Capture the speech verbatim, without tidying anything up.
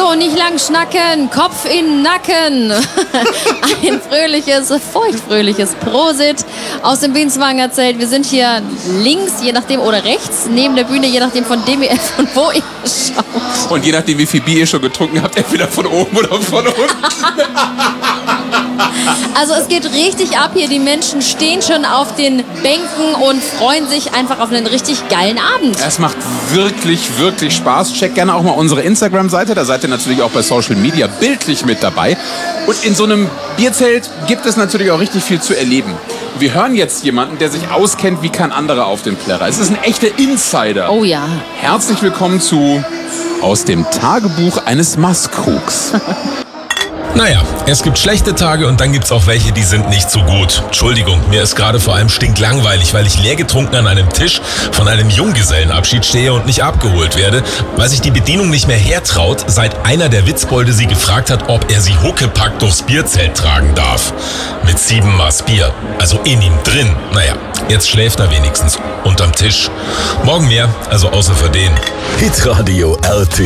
So, nicht lang schnacken, Kopf in Nacken. Ein fröhliches, feuchtfröhliches Prosit aus dem Bienenzwanger Zelt. Wir sind hier links, je nachdem, oder rechts, neben der Bühne, je nachdem, von dem ihr, von wo ihr schaut. Und je nachdem, wie viel Bier ihr schon getrunken habt, entweder von oben oder von unten. Also es geht richtig ab hier. Die Menschen stehen schon auf den Bänken und freuen sich einfach auf einen richtig geilen Abend. Es macht wirklich, wirklich Spaß. Checkt gerne auch mal unsere Instagram-Seite. Da seid ihr natürlich auch bei Social Media bildlich mit dabei. Und in so einem Bierzelt gibt es natürlich auch richtig viel zu erleben. Wir hören jetzt jemanden, der sich auskennt wie kein anderer auf dem Plärrer. Es ist ein echter Insider. Oh ja. Herzlich willkommen zu Aus dem Tagebuch eines Mastkrugs. Naja, es gibt schlechte Tage und dann gibt's auch welche, die sind nicht so gut. Entschuldigung, mir ist gerade vor allem stinklangweilig, weil ich leer getrunken an einem Tisch von einem Junggesellenabschied stehe und nicht abgeholt werde, weil sich die Bedienung nicht mehr hertraut, seit einer der Witzbolde sie gefragt hat, ob er sie huckepack durchs Bierzelt tragen darf. Mit sieben Maß Bier, also in ihm drin. Naja, jetzt schläft er wenigstens unterm Tisch. Morgen mehr, also außer für den. Hitradio R T